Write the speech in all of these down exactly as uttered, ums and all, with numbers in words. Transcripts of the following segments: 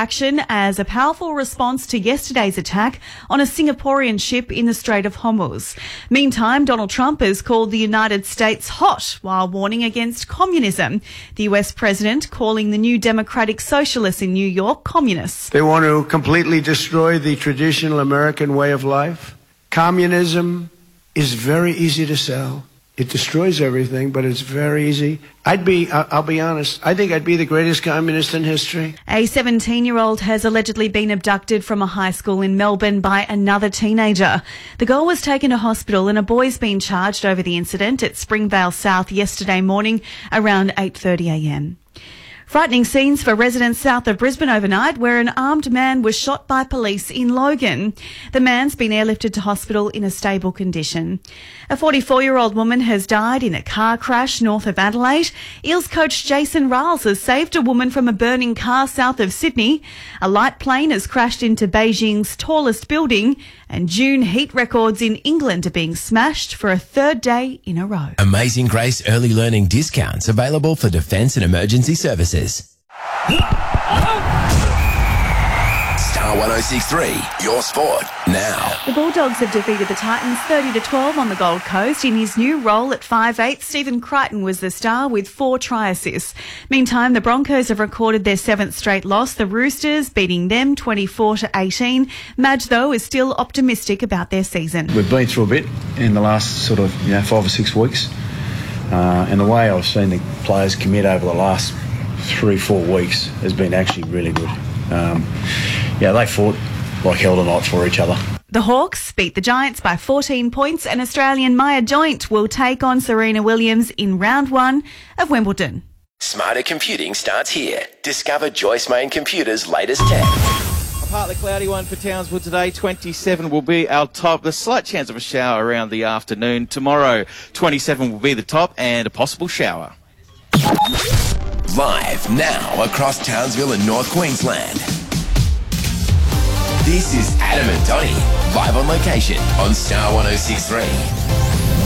action as a powerful response to yesterday's attack on a Singaporean ship in the Strait of Hormuz. Meantime, Donald Trump has called the United States hot while warning against communism. The U S president calling the New Democratic Socialists in New York communists. They want to completely destroy the traditional American way of life. Communism is very easy to sell. It destroys everything, but it's very easy. I'd be, I'll be honest, I think I'd be the greatest communist in history. A seventeen-year-old has allegedly been abducted from a high school in Melbourne by another teenager. The girl was taken to hospital and a boy's been charged over the incident at Springvale South yesterday morning around eight thirty a m. Frightening scenes for residents south of Brisbane overnight, where an armed man was shot by police in Logan. The man's been airlifted to hospital in a stable condition. A forty-four-year-old woman has died in a car crash north of Adelaide. Eels coach Jason Riles has saved a woman from a burning car south of Sydney. A light plane has crashed into Beijing's tallest building. And June heat records in England are being smashed for a third day in a row. Amazing Grace early learning discounts available for defence and emergency services. Star one oh six point three, your sport now. The Bulldogs have defeated the Titans thirty to twelve on the Gold Coast. In his new role at five eight, Stephen Crichton was the star with four try assists. Meantime, the Broncos have recorded their seventh straight loss, the Roosters beating them twenty-four to eighteen. Madge, though, is still optimistic about their season. We've been through a bit in the last sort of, you know, five or six weeks. Uh, and the way I've seen the players commit over the last three, four weeks has been actually really good. Um, yeah, they fought like hell tonight for each other. The Hawks beat the Giants by fourteen points, and Australian Maya Joint will take on Serena Williams in round one of Wimbledon. Smarter computing starts here. Discover Joyce Main Computers' latest tech. A partly cloudy one for Townsville today. twenty-seven will be our top. The slight chance of a shower around the afternoon. Tomorrow, twenty-seven will be the top and a possible shower. Live now across Townsville and North Queensland. This is Adam and Donnie, live on location on Star one oh six point three.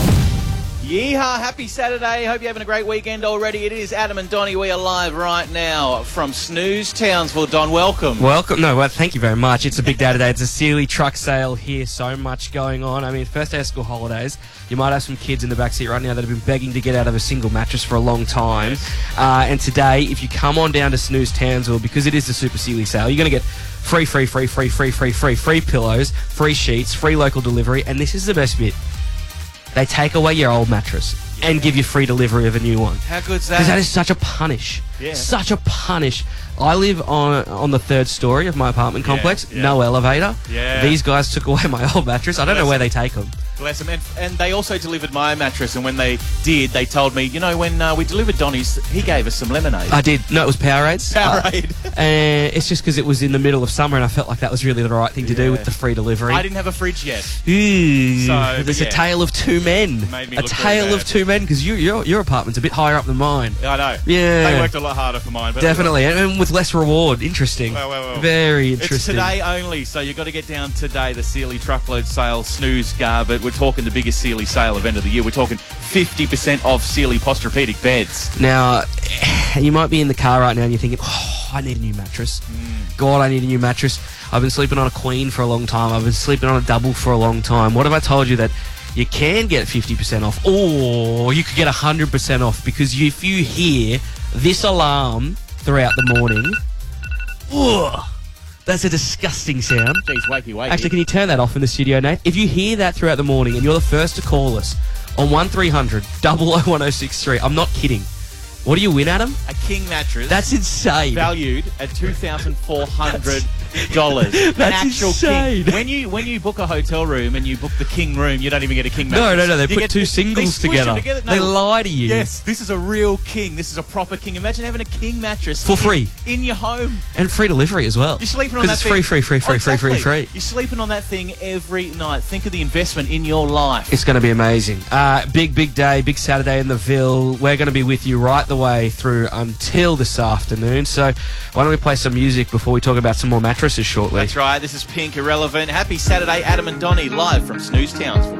Yeehaw, happy Saturday. Hope you're having a great weekend already. It is Adam and Donnie. We are live right now from Snooze Townsville. Don, welcome. Welcome. No, well, thank you very much. It's a big day today. It's a Sealy truck sale here. So much going on. I mean, first day of school holidays. You might have some kids in the backseat right now that have been begging to get out of a single mattress for a long time. Yes. Uh, and today, if you come on down to Snooze Townsville, because it is the Super Sealy sale, you're going to get free, free, free, free, free, free, free, free pillows, free sheets, free local delivery. And this is the best bit. They take away your old mattress yeah. and give you free delivery of a new one. How good's that? Because that is such a punish. Yeah. Such a punish. I live on on the third story of my apartment complex. Yeah, yeah. No elevator. Yeah. These guys took away my old mattress. I don't Bless know where them. they take them. Bless them. And, and they also delivered my mattress, and when they did, they told me, you know, when uh, we delivered Donnie's, he gave us some lemonade. I did. No, it was Powerades. Powerade. Uh, and it's just because it was in the middle of summer, and I felt like that was really the right thing to Yeah. do with the free delivery. I didn't have a fridge yet. Ooh, So, there's yeah. a tale of two men. Made me a look very tale of bad. two men, because you, your your apartment's a bit higher up than mine. I know. Yeah. They worked a lot harder for mine. But Definitely, and, and with less reward. Interesting. Well, well, well. Very It's interesting. today only, so you've got to get down today. The Sealy truckload sale, Snooze Garbett. We're talking the biggest Sealy sale event of the year. We're talking fifty percent off Sealy Posturepedic beds. Now, you might be in the car right now and you're thinking, oh, I need a new mattress. Mm. God, I need a new mattress. I've been sleeping on a queen for a long time. I've been sleeping on a double for a long time. What if I told you that you can get fifty percent off, or you could get one hundred percent off? Because if you hear this alarm throughout the morning, ugh, that's a disgusting sound. Jeez, wakey, wakey. Actually, can you turn that off in the studio, Nate? If you hear that throughout the morning and you're the first to call us on one three hundred, double oh one oh six three, I'm not kidding. What do you win, Adam? A king mattress. That's insane. Valued at two thousand four hundred dollars. That's An actual insane. king. When you when you book a hotel room and you book the king room, you don't even get a king mattress. No, no, no. They You put get- two they singles squish together. them together. No. They lie to you. Yes, this is a real king. This is a proper king. Imagine having a king mattress For in- free. in your home. And free delivery as well. You're sleeping on that Because it's thing. free, free, free, free, Oh, free, free, exactly. free. You're sleeping on that thing every night. Think of the investment in your life. It's going to be amazing. Uh, big, big day, big Saturday in the Ville. We're going to be with you right the way through until this afternoon. So why don't we play some music before we talk about some more mattresses shortly? That's right. This is Pink Irrelevant. Happy Saturday, Adam and Donnie, live from Snooze Townsville.